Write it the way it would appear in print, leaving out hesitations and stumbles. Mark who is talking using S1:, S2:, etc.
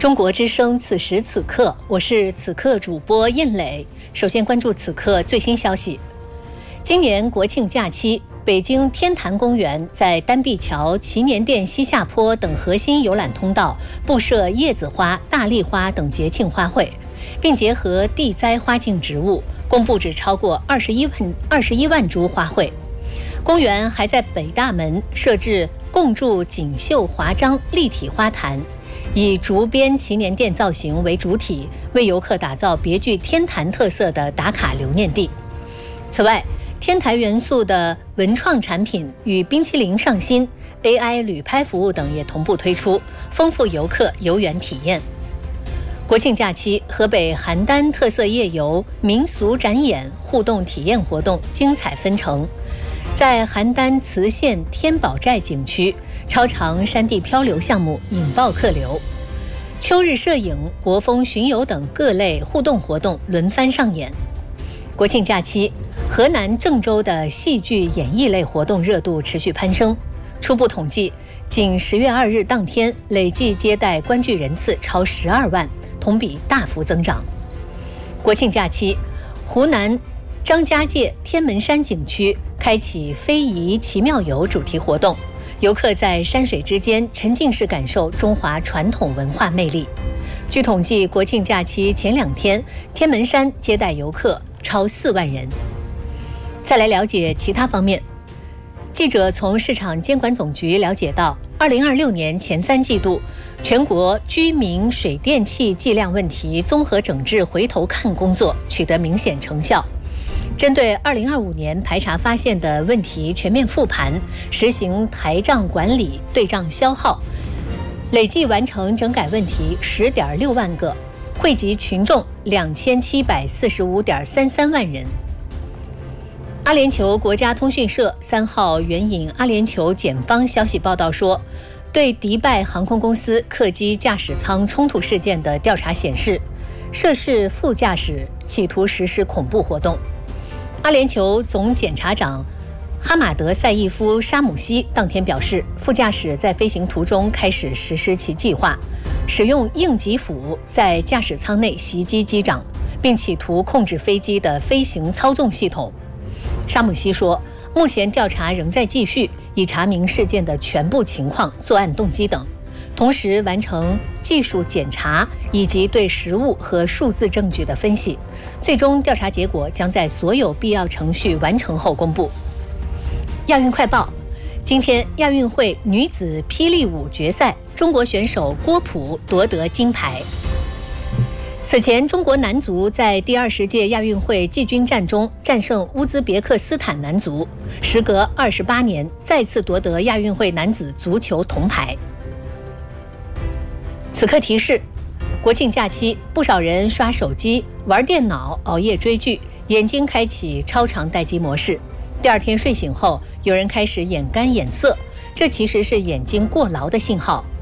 S1: 中国之声，此时此刻，我是此刻主播印磊。首先关注此刻最新消息。今年国庆假期，北京天坛公园在丹碧桥、祈年殿西下坡等核心游览通道布设叶子花、大丽花等节庆花卉，并结合地栽花境植物，共布置超过21万株花卉。公园还在北大门设置共筑锦绣华章立体花坛，以竹编祈年殿造型为主体，为游客打造别具天坛特色的打卡留念地。此外，天台元素的文创产品与冰淇淋上新、AI 旅拍服务等也同步推出，丰富游客游园体验。国庆假期，河北邯郸特色夜游、民俗展演、互动体验活动精彩纷呈。在邯郸磁县天宝寨景区，超长山地漂流项目引爆客流，秋日摄影、国风巡游等各类互动活动轮番上演。国庆假期，河南郑州的戏剧演艺类活动热度持续攀升。初步统计，仅10月2日当天，累计接待观剧人次超12万，同比大幅增长。国庆假期，湖南张家界天门山景区开启非遗奇妙游主题活动，游客在山水之间沉浸式感受中华传统文化魅力。据统计，国庆假期前2天，天门山接待游客超4万人。再来了解其他方面。记者从市场监管总局了解到，2026年前3季度，全国居民水电气计量问题综合整治回头看工作取得明显成效。针对2025年排查发现的问题全面复盘，实行台账管理、对账消耗，累计完成整改问题10.6万个，惠及群众2745.33万人。阿联酋国家通讯社3号援引阿联酋检方消息报道说，对迪拜航空公司客机驾驶舱冲突事件的调查显示，涉事副驾驶企图实施恐怖活动。阿联酋总检察长哈马德·赛义夫·沙姆西当天表示，副驾驶在飞行途中开始实施其计划，使用硬击斧在驾驶舱内袭击机长，并企图控制飞机的飞行操纵系统。沙姆西说，目前调查仍在继续，以查明事件的全部情况、作案动机等，同时完成技术检查以及对实物和数字证据的分析。最终调查结果将在所有必要程序完成后公布。亚运快报：今天亚运会女子霹雳舞决赛，中国选手郭璞夺得金牌。此前，中国男足在第20届亚运会季军战中战胜乌兹别克斯坦男足，时隔28年再次夺得亚运会男子足球铜牌。此刻提示：国庆假期，不少人刷手机、玩电脑、熬夜追剧，眼睛开启超长待机模式。第2天睡醒后，有人开始眼干眼涩，这其实是眼睛过劳的信号。